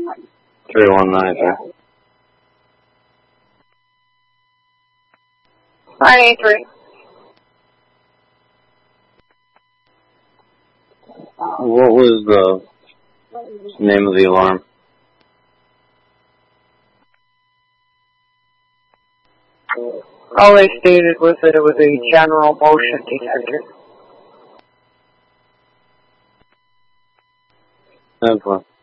319, sir. 983. What was the name of the alarm? All they stated was that it was a general motion detector. 10-4.